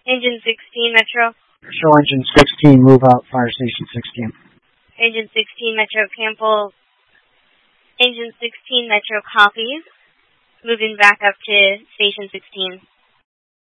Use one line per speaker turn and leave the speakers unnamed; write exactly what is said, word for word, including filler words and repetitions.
Engine sixteen, Metro.
Show engine sixteen, move out, fire station sixteen.
Engine sixteen, Metro Campbell. Engine sixteen, Metro copies. Moving back up to station sixteen.